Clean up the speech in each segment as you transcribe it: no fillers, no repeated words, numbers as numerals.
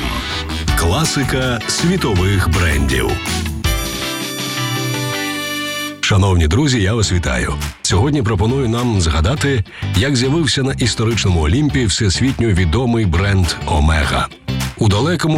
Класика світових брендів. Шановні друзі, я вас вітаю. Сьогодні пропоную нам згадати, як з'явився на історичному Олімпі всесвітньо відомий бренд «Омега». У далекому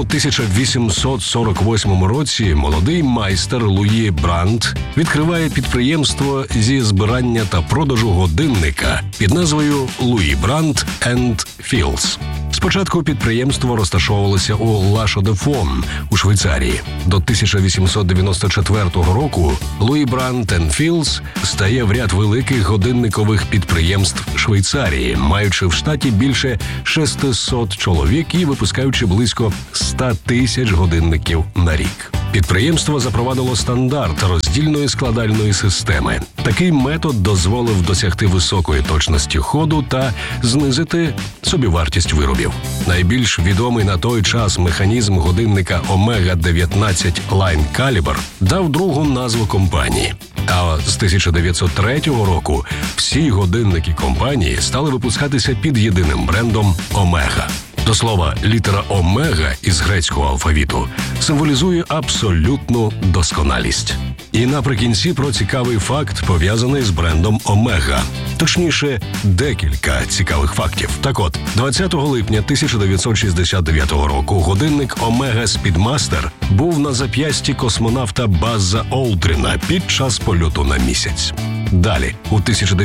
1848 році молодий майстер Луї Бранд відкриває підприємство зі збирання та продажу годинника під назвою «Луї Бранд енд Філс». Спочатку підприємство розташовувалося у Ла-Шо-де-Фон у Швейцарії. До 1894 року Луї Бранд енд Філс стає в ряд великих годинникових підприємств Швейцарії, маючи в штаті більше 600 чоловік і випускаючи близько 100 тисяч годинників на рік. Підприємство запровадило стандарт роздільної складальної системи. Такий метод дозволив досягти високої точності ходу та знизити собівартість виробів. Найбільш відомий на той час механізм годинника Омега-19 Line Caliber дав другу назву компанії. А з 1903 року всі годинники компанії стали випускатися під єдиним брендом «Омега». До слова, літера «Омега» із грецького алфавіту символізує абсолютну досконалість. І наприкінці про цікавий факт, пов'язаний з брендом «Омега». Точніше, декілька цікавих фактів. Так от, 20 липня 1969 року годинник «Омега Speedmaster» був на зап'ясті космонавта Базза Олдріна під час польоту на місяць. Далі, у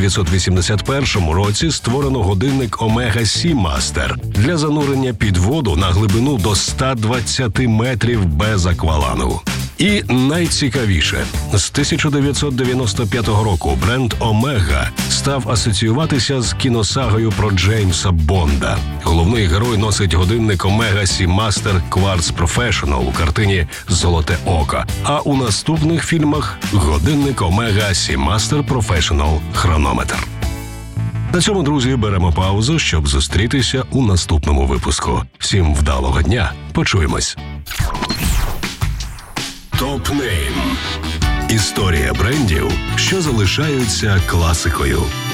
1981 році створено годинник «Омега Seamaster» для занурення під воду на глибину до 120 метрів без аквалангу. І найцікавіше, з 1995 року бренд «Омега» став асоціюватися з кіносагою про Джеймса Бонда. Головний герой носить годинник «Омега Seamaster Quartz Professional» у картині «Золоте око», а у наступних фільмах – годинник «Омега Seamaster Professional Хронометр». На цьому, друзі, беремо паузу, щоб зустрітися у наступному випуску. Всім вдалого дня. Почуємось. Топ-нейм. Історія брендів, що залишаються класикою.